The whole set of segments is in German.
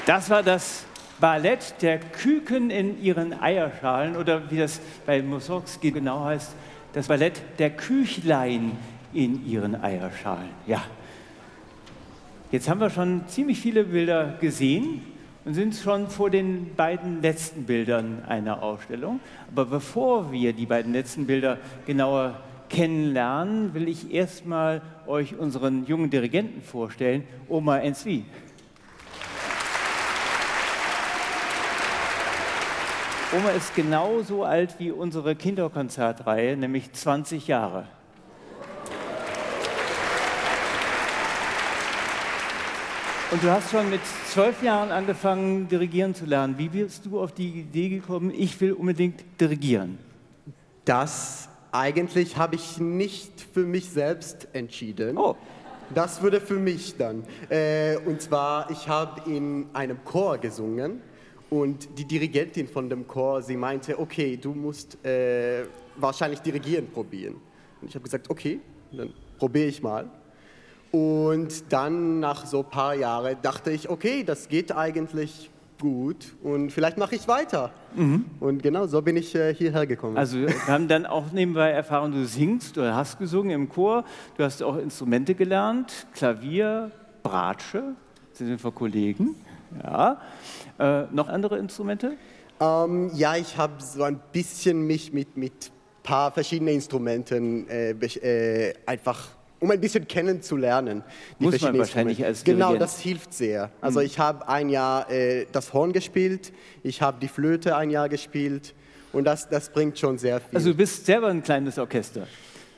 Das war das Ballett der Küken in ihren Eierschalen oder wie das bei Mussorgsky genau heißt, das Ballett der Küchlein in ihren Eierschalen. Ja. Jetzt haben wir schon ziemlich viele Bilder gesehen und sind schon vor den beiden letzten Bildern einer Ausstellung. Aber bevor wir die beiden letzten Bilder genauer kennenlernen, will ich erstmal euch unseren jungen Dirigenten vorstellen, Omar Enzvi. Omar ist genauso alt wie unsere Kinderkonzertreihe, nämlich 20 Jahre. Und du hast schon mit 12 Jahren angefangen, dirigieren zu lernen. Wie bist du auf die Idee gekommen, ich will unbedingt dirigieren? Das eigentlich habe ich nicht für mich selbst entschieden. Oh. Das wurde für mich dann. Und zwar, ich habe in einem Chor gesungen und die Dirigentin von dem Chor, sie meinte, okay, du musst wahrscheinlich dirigieren probieren. Und ich habe gesagt, okay, dann probiere ich mal. Und dann nach so ein paar Jahren dachte ich, okay, das geht eigentlich gut und vielleicht mache ich weiter. Mhm. Und genau, so bin ich hierher gekommen. Also wir haben dann auch nebenbei erfahren, du singst oder hast gesungen im Chor, du hast auch Instrumente gelernt, Klavier, Bratsche, das sind wir Kollegen. Ja. Noch andere Instrumente? Ja, ich habe so ein bisschen mich mit ein paar verschiedenen Instrumenten einfach um ein bisschen kennenzulernen. Muss man wahrscheinlich als Dirigent. Genau, das hilft sehr. Also ich habe ein Jahr das Horn gespielt, ich habe die Flöte ein Jahr gespielt und das bringt schon sehr viel. Also du bist selber ein kleines Orchester?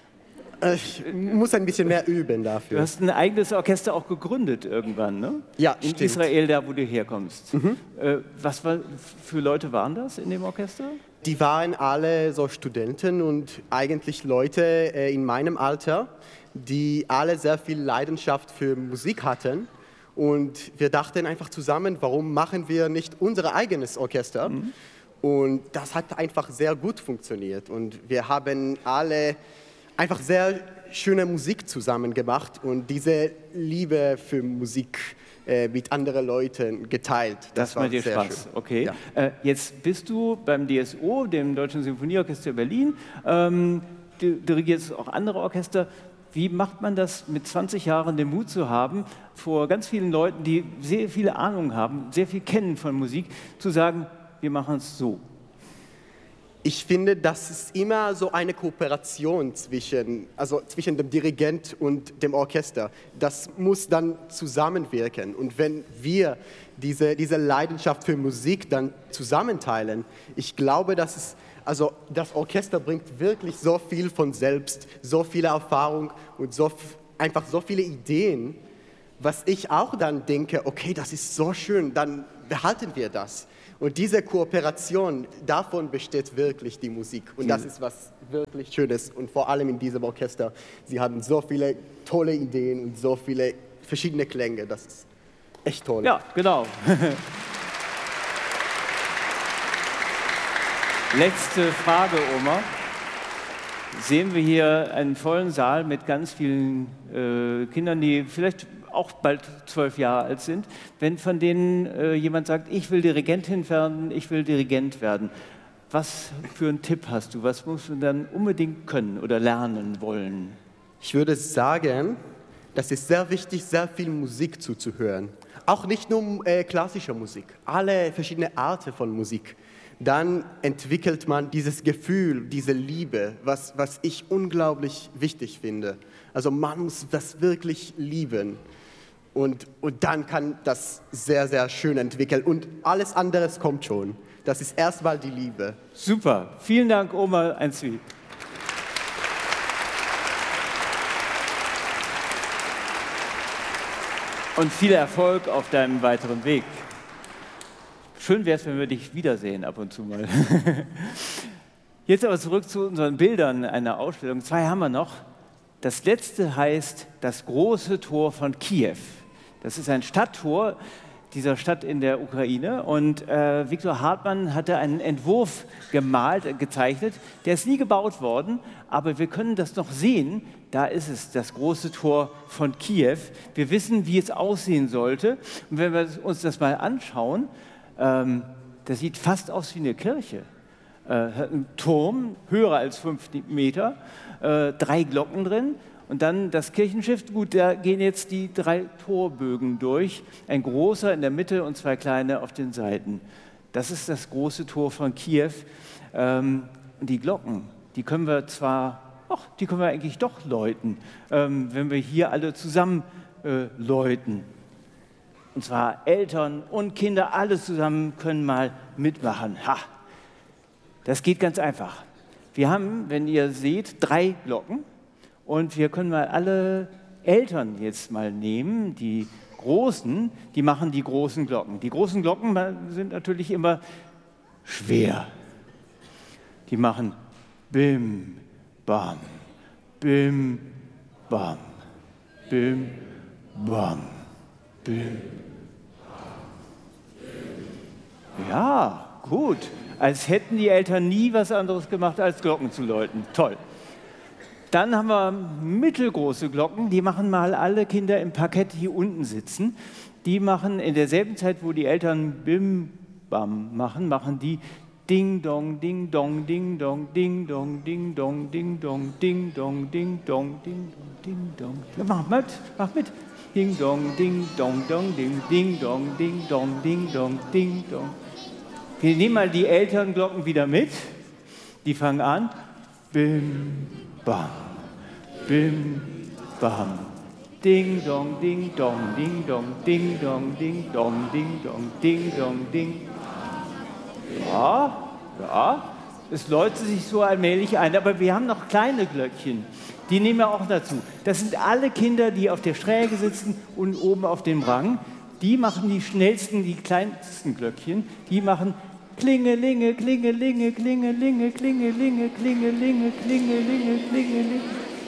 Ich muss ein bisschen mehr üben dafür. Du hast ein eigenes Orchester auch gegründet irgendwann, ne? Ja, in stimmt. Israel, da wo du herkommst. Mhm. Was für Leute waren das in dem Orchester? Die waren alle so Studenten und eigentlich Leute in meinem Alter, die alle sehr viel Leidenschaft für Musik hatten. Und wir dachten einfach zusammen, warum machen wir nicht unser eigenes Orchester? Mhm. Und das hat einfach sehr gut funktioniert. Und wir haben alle einfach sehr schöne Musik zusammen gemacht und diese Liebe für Musik mit anderen Leuten geteilt. Das macht dir Spaß, schön. Okay. Ja. Jetzt bist du beim DSO, dem Deutschen Sinfonieorchester Berlin. Du dirigierst auch andere Orchester. Wie macht man das, mit 20 Jahren den Mut zu haben, vor ganz vielen Leuten, die sehr viele Ahnung haben, sehr viel kennen von Musik, zu sagen, wir machen es so? Ich finde, das ist immer so eine Kooperation zwischen dem Dirigent und dem Orchester. Das muss dann zusammenwirken. Und wenn wir diese Leidenschaft für Musik dann zusammenteilen, ich glaube, das Orchester bringt wirklich so viel von selbst, so viele Erfahrung und einfach so viele Ideen, was ich auch dann denke, okay, das ist so schön, dann behalten wir das. Und diese Kooperation, davon besteht wirklich die Musik. Und das ist was wirklich Schönes. Und vor allem in diesem Orchester, sie haben so viele tolle Ideen und so viele verschiedene Klänge. Das ist echt toll. Ja, genau. Letzte Frage, Omar. Sehen wir hier einen vollen Saal mit ganz vielen Kindern, die vielleicht auch bald 12 Jahre alt sind. Wenn von denen jemand sagt, ich will Dirigentin werden, ich will Dirigent werden, was für einen Tipp hast du? Was musst du dann unbedingt können oder lernen wollen? Ich würde sagen, das ist sehr wichtig, sehr viel Musik zuzuhören. Auch nicht nur klassische Musik, alle verschiedene Arten von Musik. Dann entwickelt man dieses Gefühl, diese Liebe, was ich unglaublich wichtig finde. Also man muss das wirklich lieben. Und dann kann das sehr, sehr schön entwickeln. Und alles andere kommt schon. Das ist erstmal die Liebe. Super. Vielen Dank, Omar Enzvi. Und viel Erfolg auf deinem weiteren Weg. Schön wäre es, wenn wir dich wiedersehen ab und zu mal. Jetzt aber zurück zu unseren Bildern einer Ausstellung. 2 haben wir noch. Das letzte heißt das große Tor von Kiew. Das ist ein Stadttor, dieser Stadt in der Ukraine. Und Viktor Hartmann hatte einen Entwurf gemalt, gezeichnet. Der ist nie gebaut worden, aber wir können das noch sehen. Da ist es, das große Tor von Kiew. Wir wissen, wie es aussehen sollte. Und wenn wir uns das mal anschauen, das sieht fast aus wie eine Kirche. Hat einen Turm, höher als 5 Meter, 3 Glocken drin. Und dann das Kirchenschiff, gut, da gehen jetzt die 3 Torbögen durch. Ein großer in der Mitte und 2 kleine auf den Seiten. Das ist das große Tor von Kiew. Und die Glocken, die können wir die können wir eigentlich doch läuten, wenn wir hier alle zusammen läuten. Und zwar Eltern und Kinder, alle zusammen können mal mitmachen. Ha! Das geht ganz einfach. Wir haben, wenn ihr seht, 3 Glocken und wir können mal alle Eltern jetzt mal nehmen, die Großen, die machen die großen Glocken. Die großen Glocken sind natürlich immer schwer. Die machen Bim, Bam, Bim, Bam, Bim, Bam, Bim. Ja, gut. Als hätten die Eltern nie was anderes gemacht, als Glocken zu läuten. Toll. Dann haben wir mittelgroße Glocken, die machen mal alle Kinder im Parkett hier unten sitzen. Die machen in derselben Zeit, wo die Eltern Bim, Bam machen, machen die Ding, Dong, Ding, Dong, Ding, Dong, Ding, Dong, Ding, Dong, Ding, Dong, Ding, Dong, Ding, Dong, Ding, Dong, Ding, Dong. Ja, mach mit. Ding, Dong, Ding, Dong, Dong, Ding, Ding, Dong, Ding, Dong, Ding, Dong, Ding, Dong. Wir nehmen mal die Elternglocken wieder mit. Die fangen an. Bim, bam, bim, bam. Ding, dong, ding, dong, ding, dong, ding, dong, ding, dong, ding, dong, ding, dong, ding. Ja, es läutet sich so allmählich ein. Aber wir haben noch kleine Glöckchen. Die nehmen wir auch dazu. Das sind alle Kinder, die auf der Schräge sitzen und oben auf dem Rang. Die machen die schnellsten, die kleinsten Glöckchen. Die machen Klingelinge, Klingelinge, Klingelinge, Klingelinge, Klingelinge, Klingelinge, Klingelinge.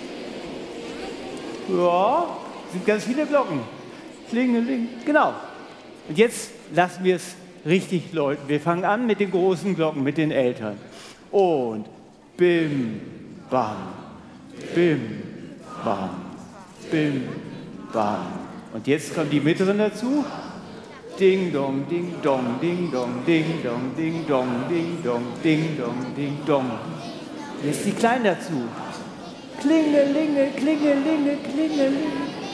Ja, sind ganz viele Glocken. Klingelinge, genau. Und jetzt lassen wir es richtig läuten. Wir fangen an mit den großen Glocken, mit den Eltern. Und bim, bam, bim, bam, bim, bam. Und jetzt kommen die mittleren dazu. Ding dong, ding dong, ding dong, ding dong, ding dong, ding dong, ding dong, ding dong. Jetzt die Kleinen dazu. Klingelinge, Klingelinge, Klingelinge.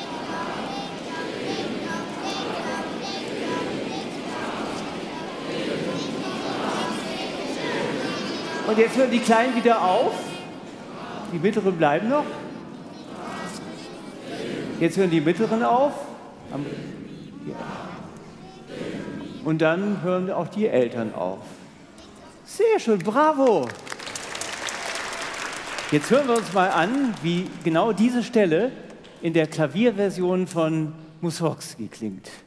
Und jetzt hören die Kleinen wieder auf. Die Mittleren bleiben noch. Jetzt hören die Mittleren auf. Und dann hören auch die Eltern auf. Sehr schön, bravo! Jetzt hören wir uns mal an, wie genau diese Stelle in der Klavierversion von Mussorgsky klingt.